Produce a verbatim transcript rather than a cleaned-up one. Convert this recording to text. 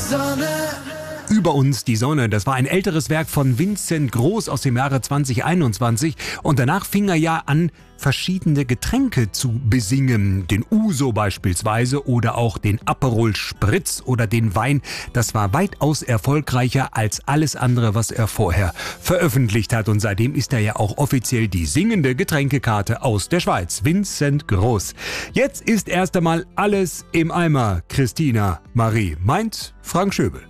Über uns die Sonne, das war ein älteres Werk von Vincent Groß aus dem Jahre zwanzig einundzwanzig und danach fing er ja an, verschiedene Getränke zu besingen, den Uso beispielsweise oder auch den Aperol Spritz oder den Wein. Das war weitaus erfolgreicher als alles andere, was er vorher veröffentlicht hat und seitdem ist er ja auch offiziell die singende Getränkekarte aus der Schweiz, Vincent Groß. Jetzt ist erst einmal alles im Eimer, Christina Marie, meint Frank Schöbel.